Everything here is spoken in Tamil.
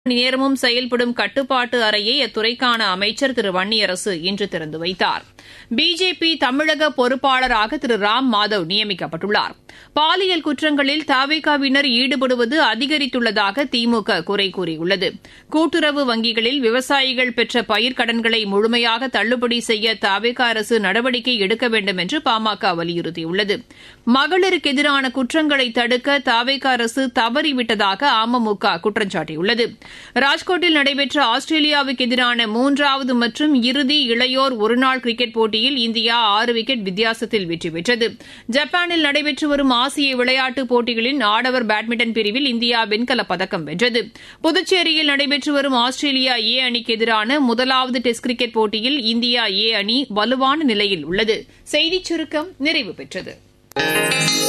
மணி நேரமும் செயல்படும் கட்டுப்பாட்டு அறையை அத்துறைக்கான அமைச்சர் திரு வன்னியரசு இன்று திறந்து வைத்தார். பிஜேபி தமிழக பொறுப்பாளராக திரு ராம் மாதவ் நியமிக்கப்பட்டுள்ளார். பாலியல் குற்றங்களில் தவிகவினர் ஈடுபடுவது அதிகரித்துள்ளதாக திமுக குறை கூறியுள்ளது. கூட்டுறவு வங்கிகளில் விவசாயிகள் பெற்ற பயிர்க்கடன்களை முழுமையாக தள்ளுபடி செய்ய தவிக அரசு நடவடிக்கை எடுக்க வேண்டும் என்று பாமக வலியுறுத்தியுள்ளது. மகளிருக்கு எதிரான குற்றங்களை தடுக்க தவிக அரசு தவறிவிட்டதாக அமமுக குற்றம் சாட்டியுள்ளது. ராஜ்கோட்டில் நடைபெற்ற ஆஸ்திரேலியாவுக்கு எதிரான 3வது மற்றும் இறுதி இளையோர் ஒருநாள் கிரிக்கெட் போட்டியில் இந்தியா 6 விக்கெட் வித்தியாசத்தில் வெற்றி பெற்றது. ஜப்பானில் நடைபெற்று வரும் ஆசிய விளையாட்டுப் போட்டிகளின் ஆடவர் பேட்மிண்டன் பிரிவில் இந்தியா வெண்கலப் பதக்கம் வென்றது. புதுச்சேரியில் நடைபெற்று வரும் ஆஸ்திரேலியா ஏ அணிக்கு எதிரான 1வது டெஸ்ட் கிரிக்கெட் போட்டியில் இந்தியா ஏ அணி வலுவான நிலையில் உள்ளது. செய்திச் சுருக்கம் நிறைவு பெற்றது.